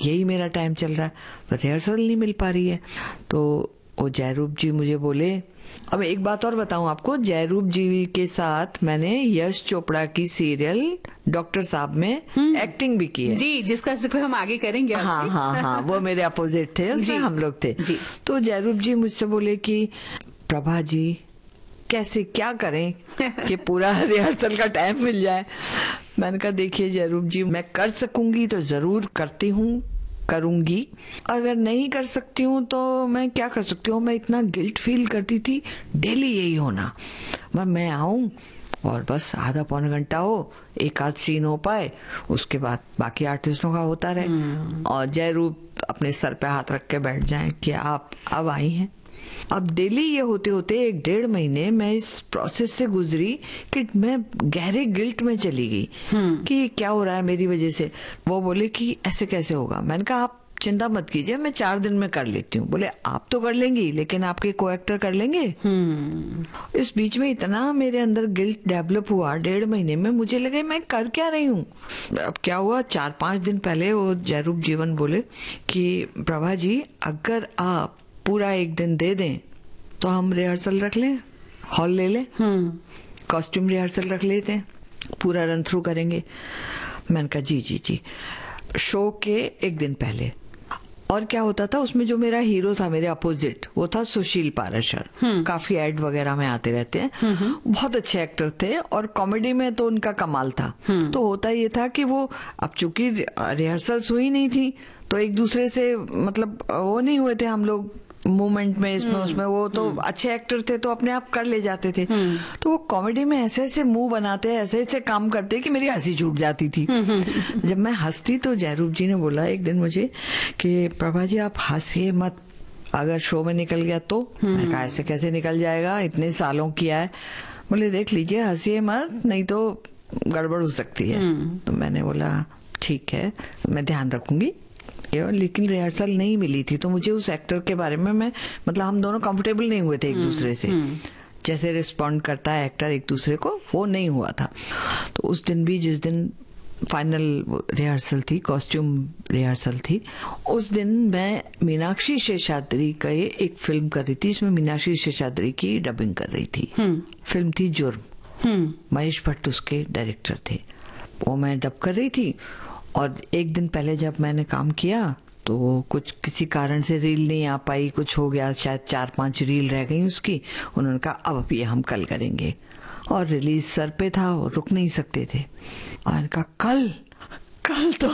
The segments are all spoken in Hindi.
यही मेरा टाइम चल रहा है, तो रिहर्सल नहीं मिल पा रही है। तो वो जयरूप जी मुझे बोले, अब एक बात और बताऊं आपको, जयरूप जी के साथ मैंने यश चोपड़ा की सीरियल डॉक्टर साहब में एक्टिंग भी की है जी, जिसका जिक्र हम आगे करेंगे। हाँ हाँ हाँ, वो मेरे अपोजिट थे, उसमें हम लोग थे जी। तो जयरूप जी मुझसे बोले कि प्रभा जी कैसे क्या करें कि पूरा रिहर्सल का टाइम मिल जाए। मैंने कहा देखिए जयरूप जी, मैं कर सकूंगी तो जरूर करती हूँ, करूंगी, अगर नहीं कर सकती हूँ तो मैं क्या कर सकती हूँ। मैं इतना गिल्ट फील करती थी, डेली यही होना, मैं आऊं और बस आधा पौना घंटा हो, एक आध सीन हो पाए, उसके बाद बाकी आर्टिस्टों का होता रहे और जयरूप अपने सर पे हाथ रख के बैठ जाएं कि आप अब आई हैं। अब डेली ये होते होते 1-1.5 महीने मैं इस प्रोसेस से गुजरी कि मैं गहरे गिल्ट में चली गई कि क्या हो रहा है मेरी वजह से। वो बोले कि ऐसे कैसे होगा। मैंने कहा आप चिंता मत कीजिए, मैं 4 दिन में कर लेती हूँ। बोले आप तो कर लेंगी, लेकिन आपके को एक्टर कर लेंगे। इस बीच में इतना मेरे अंदर गिल्ट डेवलप हुआ, 1.5 महीने में मुझे लगे मैं कर क्या रही हूँ। अब क्या हुआ, 4-5 दिन पहले वो जयरूप जीवन बोले कि प्रभा जी अगर आप पूरा 1 दिन दे दें तो हम रिहर्सल रख लें, हॉल ले लें, कॉस्ट्यूम रिहर्सल रख लेते हैं, पूरा रन थ्रू करेंगे। मैंने कहा जी जी जी। शो के 1 दिन पहले, और क्या होता था उसमें, जो मेरा हीरो था मेरे अपोजिट, वो था सुशील पाराशर। काफी एड वगैरह में आते रहते हैं, बहुत अच्छे एक्टर थे और कॉमेडी में तो उनका कमाल था। तो होता ये था कि वो, अब चूंकि रिहर्सल्स हुई नहीं थी तो एक दूसरे से मतलब वो नहीं हुए थे हम लोग मूवमेंट में, इसमें उसमें, वो तो अच्छे एक्टर थे तो अपने आप कर ले जाते थे। तो वो कॉमेडी में ऐसे ऐसे मुंह बनाते, ऐसे ऐसे काम करते कि मेरी हंसी छूट जाती थी। जब मैं हंसती तो जयरूप जी ने बोला एक दिन मुझे कि प्रभा जी आप हंसिए मत, अगर शो में निकल गया तो। मैंने कहा ऐसे कैसे निकल जाएगा, इतने सालों किया है। बोले देख लीजिए हंसिए मत, नहीं तो गड़बड़ हो सकती है। तो मैंने बोला ठीक है, मैं ध्यान रखूंगी। लेकिन रिहर्सल नहीं मिली थी तो मुझे उस एक्टर के बारे में, मैं मतलब हम दोनों कंफर्टेबल नहीं हुए थे एक दूसरे से, जैसे रिस्पॉन्ड करता है एक्टर एक दूसरे को, वो नहीं हुआ था। तो उस दिन भी, जिस दिन फाइनल रिहर्सल थी, कॉस्ट्यूम रिहर्सल थी, उस दिन मैं मीनाक्षी शेषाद्री का एक फिल्म कर रही थी, इसमें मीनाक्षी शेषाद्री की डबिंग कर रही थी। फिल्म थी जुर्म, महेश भट्ट उसके डायरेक्टर थे, वो मैं डब कर रही थी। और 1 दिन पहले जब मैंने काम किया तो कुछ किसी कारण से रील नहीं आ पाई, कुछ हो गया, शायद 4-5 रील रह गई उसकी। उन्होंने कहा अब ये हम कल करेंगे, और रिलीज सर पे था और रुक नहीं सकते थे। और मैंने कहा कल तो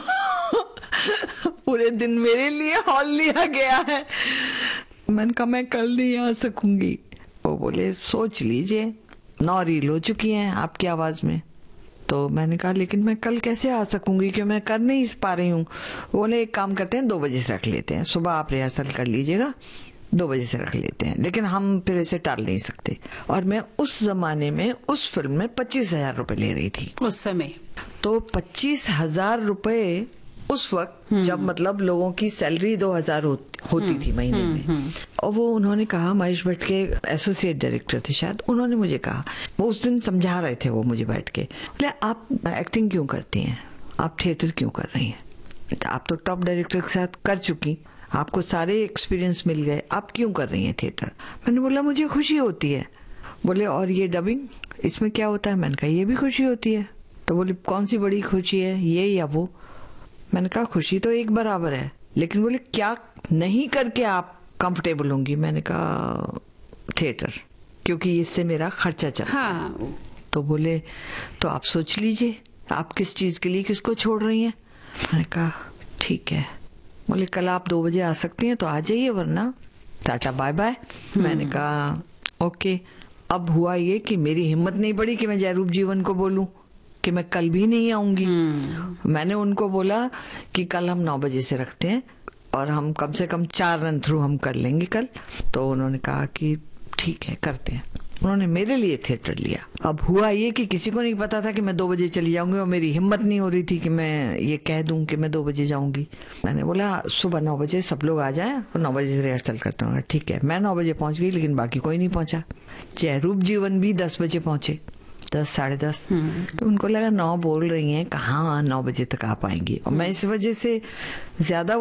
पूरे दिन मेरे लिए हॉल लिया गया है। मैंने कहा मैं कल नहीं आ सकूंगी। वो बोले सोच लीजिए, 9 रील हो चुकी हैं आपकी आवाज में। तो मैंने कहा लेकिन मैं कल कैसे आ सकूंगी कि मैं कर नहीं पा रही हूँ। बोले एक काम करते हैं, 2 बजे से रख लेते हैं, सुबह आप रिहर्सल कर लीजिएगा, 2 बजे से रख लेते हैं, लेकिन हम फिर इसे टाल नहीं सकते। और मैं उस जमाने में उस फिल्म में 25,000 रुपए ले रही थी उस समय। तो 25,000 रुपए उस वक्त, जब मतलब लोगों की सैलरी 2,000 होती थी महीने में। और वो उन्होंने कहा, महेश भट्ट के एसोसिएट डायरेक्टर थे शायद, उन्होंने मुझे कहा, वो उस दिन समझा रहे थे वो मुझे बैठ के, बोले आप एक्टिंग क्यों करती हैं, आप थिएटर क्यों कर रही हैं, आप तो टॉप डायरेक्टर के साथ कर चुकी, आपको सारे एक्सपीरियंस मिल गए, आप क्यों कर रही हैं थिएटर। मैंने बोला मुझे खुशी होती है। बोले और ये डबिंग, इसमें क्या होता है। मैंने कहा ये भी खुशी होती है। तो बोले कौन सी बड़ी खुशी है, ये या वो। मैंने कहा खुशी तो एक बराबर है, लेकिन बोले क्या नहीं करके आप कंफर्टेबल होंगी। मैंने कहा थिएटर, क्योंकि इससे मेरा खर्चा चलता है। तो बोले तो आप सोच लीजिए आप किस चीज के लिए किसको छोड़ रही हैं। मैंने कहा ठीक है। बोले कल आप 2 बजे आ सकती हैं तो आ जाइए, वरना टाटा बाय बाय। मैंने कहा ओके। अब हुआ ये कि मेरी हिम्मत नहीं पड़ी कि मैं जयरूप जीवन को बोलूं कि मैं कल भी नहीं आऊंगी। मैंने उनको बोला कि कल हम 9 बजे से रखते हैं और हम कम से कम 4 रन थ्रू हम कर लेंगे कल। तो उन्होंने कहा कि ठीक है करते हैं। उन्होंने मेरे लिए थिएटर लिया। अब हुआ ये कि किसी को नहीं पता था कि मैं 2 बजे चली जाऊंगी, और मेरी हिम्मत नहीं हो रही थी कि मैं ये कह दूं कि मैं 2 बजे जाऊंगी। मैंने बोला सुबह 9 बजे सब लोग आ जाएं और 9 बजे से रिहर्सल करता हूँ। ठीक है। मैं 9 बजे पहुंच गई, लेकिन बाकी कोई नहीं पहुंचा। जयरूप जीवन भी 10 बजे पहुंचे, 10 साढ़े 10। तो उनको लगा 9 बोल रही हैं, कहाँ 9 बजे तक आ पाएंगी। और मैं इस वजह से ज्यादा